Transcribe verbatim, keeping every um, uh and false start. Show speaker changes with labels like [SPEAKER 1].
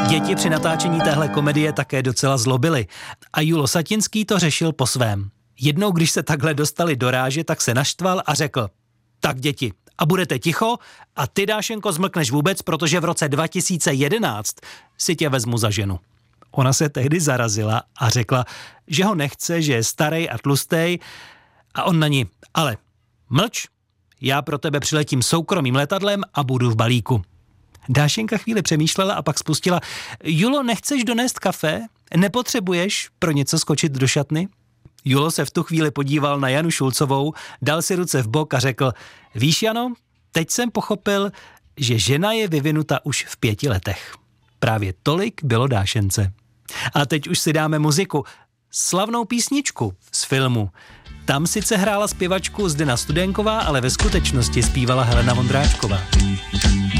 [SPEAKER 1] Děti při natáčení téhle komedie také docela zlobily a Julo Satinský to řešil po svém. Jednou, když se takhle dostali do ráže, tak se naštval a řekl: tak děti, a budete ticho a ty, Dášenko, zmlkneš vůbec, protože v roce dva tisíce jedenáct si tě vezmu za ženu. Ona se tehdy zarazila a řekla, že ho nechce, že je starej a tlustej, a on na ní: ale mlč, já pro tebe přiletím soukromým letadlem a budu v balíku. Dášenka chvíli přemýšlela a pak spustila: Julo, nechceš donést kafe? Nepotřebuješ pro něco skočit do šatny? Julo se v tu chvíli podíval na Janu Šulcovou, dal si ruce v bok a řekl: víš, Jano, teď jsem pochopil, že žena je vyvinuta už v pěti letech. Právě tolik bylo Dášence. A teď už si dáme muziku. Slavnou písničku z filmu. Tam sice hrála zpěvačku Zdena Studenková, ale ve skutečnosti zpívala Helena Vondráčková.